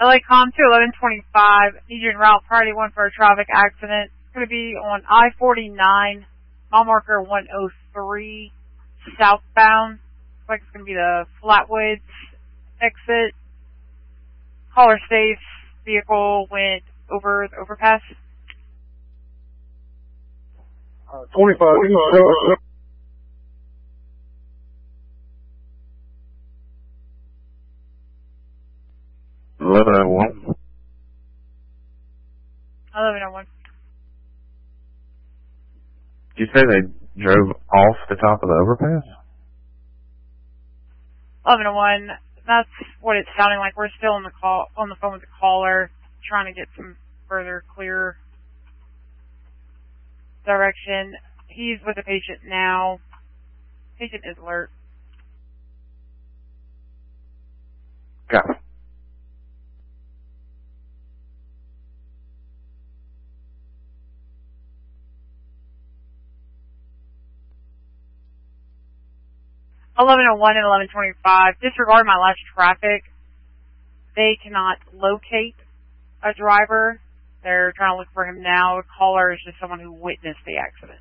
LACOM to 1125. Need you en route priority 1 for a traffic accident. It's going to be on I-49, mile marker 103, southbound. Looks like it's going to be the Flatwoods exit. Caller safe. Vehicle went over the overpass. 25. 1101. 1101. Did you say they drove off the top of the overpass? 1101. That's what it's sounding like. We're still on the phone with the caller, trying to get some further clear direction. He's with the patient now. Patient is alert. Copy. (1101) and 1125. Disregard my last traffic. They cannot locate a driver. They're trying to look for him now. The caller is just someone who witnessed the accident.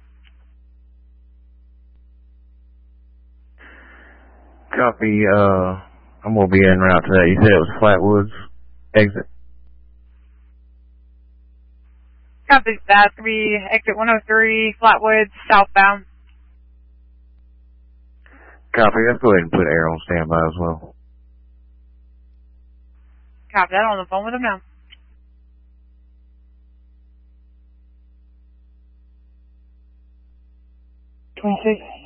Copy. I'm gonna be en route to that. You said it was Flatwoods exit. Copy that. It's gonna be exit 103, Flatwoods, southbound. Copy. Let's go ahead and put air on standby as well. Copy that. On the phone with him now. 26.